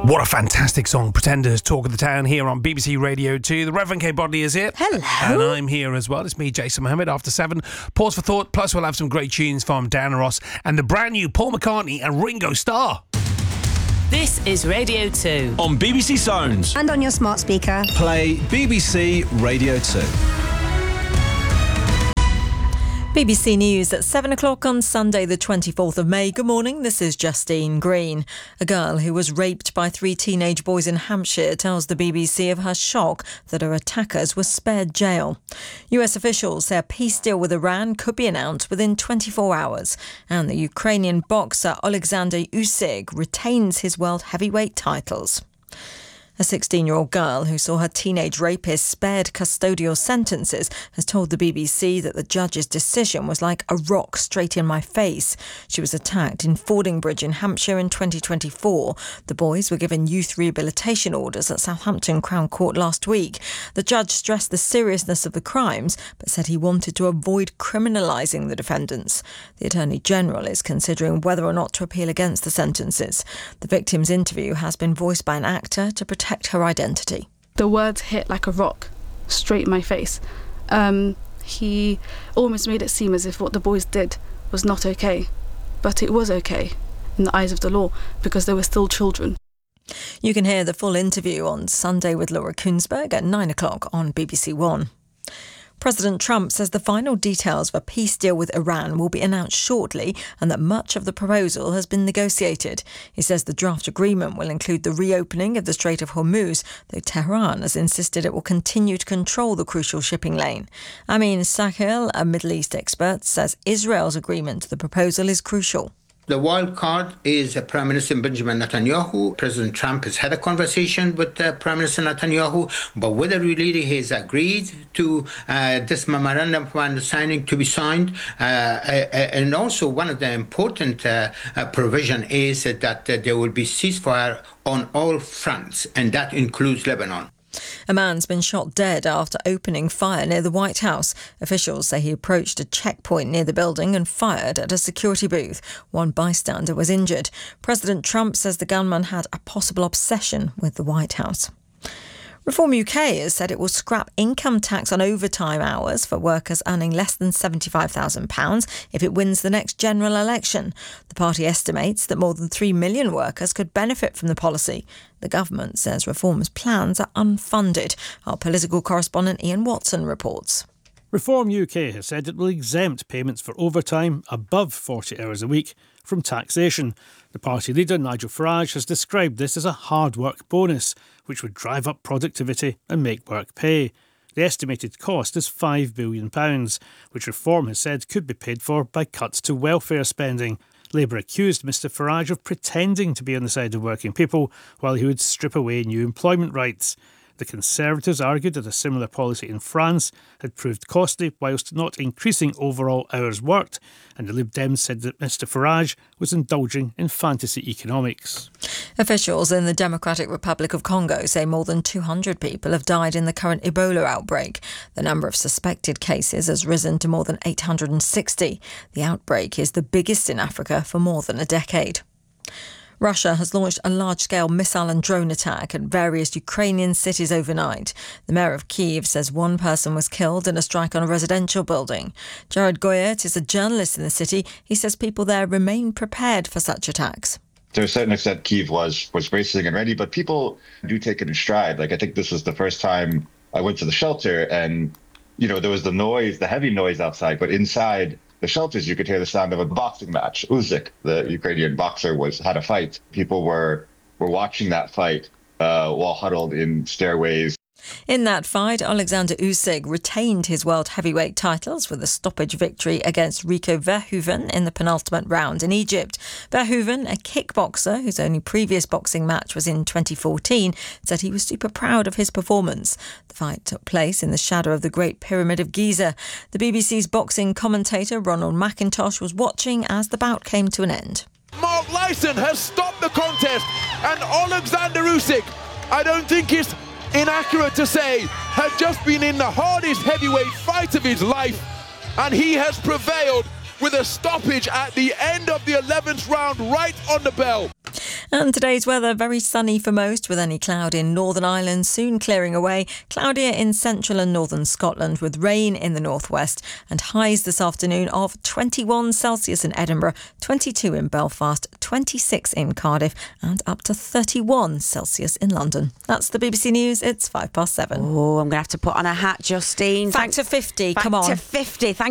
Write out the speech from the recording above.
What a fantastic song, Pretenders, Talk of the Town, here on BBC Radio 2. The Reverend Kay Bodley is here. Hello. And I'm here as well. It's me, Jason Mohammed, after 7. Pause for thought, plus we'll have some great tunes from Diana Ross and the brand new Paul McCartney and Ringo Starr. This is Radio 2. On BBC Sounds. And on your smart speaker. Play BBC Radio 2. BBC News at 7 o'clock on Sunday the 24th of May. Good morning, this is Justine Green. A girl who was raped by 3 teenage boys in Hampshire tells the BBC of her shock that her attackers were spared jail. US officials say a peace deal with Iran could be announced within 24 hours. And the Ukrainian boxer Alexander Usyk retains his world heavyweight titles. A 16-year-old girl who saw her teenage rapist spared custodial sentences has told the BBC that the judge's decision was like a rock straight in my face. She was attacked in Fordingbridge in Hampshire in 2024. The boys were given youth rehabilitation orders at Southampton Crown Court last week. The judge stressed the seriousness of the crimes, but said he wanted to avoid criminalising the defendants. The Attorney General is considering whether or not to appeal against the sentences. The victim's interview has been voiced by an actor to protect her identity. The words hit like a rock straight in my face. He almost made it seem as if what the boys did was not okay, but it was okay in the eyes of the law because they were still children. You can hear the full interview on Sunday with Laura Kuenssberg at 9 o'clock on BBC One. President Trump says the final details of a peace deal with Iran will be announced shortly and that much of the proposal has been negotiated. He says the draft agreement will include the reopening of the Strait of Hormuz, though Tehran has insisted it will continue to control the crucial shipping lane. Amin Sakhil, a Middle East expert, says Israel's agreement to the proposal is crucial. The wild card is Prime Minister Benjamin Netanyahu. President Trump has had a conversation with Prime Minister Netanyahu, but whether really he has agreed to this memorandum of understanding to be signed. And also one of the important provision is that there will be ceasefire on all fronts, and that includes Lebanon. A man's been shot dead after opening fire near the White House. Officials say he approached a checkpoint near the building and fired at a security booth. One bystander was injured. President Trump says the gunman had a possible obsession with the White House. Reform UK has said it will scrap income tax on overtime hours for workers earning less than £75,000 if it wins the next general election. The party estimates that more than 3 million workers could benefit from the policy. The government says Reform's plans are unfunded. Our political correspondent Ian Watson reports. Reform UK has said it will exempt payments for overtime above 40 hours a week from taxation. The party leader, Nigel Farage, has described this as a hard work bonus, which would drive up productivity and make work pay. The estimated cost is £5 billion, which Reform has said could be paid for by cuts to welfare spending. Labour accused Mr Farage of pretending to be on the side of working people while he would strip away new employment rights. The Conservatives argued that a similar policy in France had proved costly whilst not increasing overall hours worked, and the Lib Dems said that Mr Farage was indulging in fantasy economics. Officials in the Democratic Republic of Congo say more than 200 people have died in the current Ebola outbreak. The number of suspected cases has risen to more than 860. The outbreak is the biggest in Africa for more than a decade. Russia has launched a large-scale missile and drone attack at various Ukrainian cities overnight. The mayor of Kyiv says one person was killed in a strike on a residential building. Jared Goyert is a journalist in the city. He says people there remain prepared for such attacks. To a certain extent, Kyiv was bracing and ready, but people do take it in stride. I think this was the first time I went to the shelter and, there was the noise, the heavy noise outside, but inside the shelters, you could hear the sound of a boxing match. Usyk, the Ukrainian boxer, had a fight. People were watching that fight while huddled in stairways. In that fight, Alexander Usyk retained his world heavyweight titles with a stoppage victory against Rico Verhoeven in the penultimate round in Egypt. Verhoeven, a kickboxer whose only previous boxing match was in 2014, said he was super proud of his performance. The fight took place in the shadow of the Great Pyramid of Giza. The BBC's boxing commentator Ronald McIntosh was watching as the bout came to an end. Mark Lyson has stopped the contest, and Alexander Usyk, I don't think it's inaccurate to say, had just been in the hardest heavyweight fight of his life, and he has prevailed with a stoppage at the end of the 11th round right on the bell. And today's weather, very sunny for most, with any cloud in Northern Ireland soon clearing away. Cloudier in central and northern Scotland, with rain in the northwest. And highs this afternoon of 21 Celsius in Edinburgh, 22 in Belfast, 26 in Cardiff, and up to 31 Celsius in London. That's the BBC News. It's 7:05. Oh, I'm going to have to put on a hat, Justine. Back to 50. Come on. Back to 50. Thank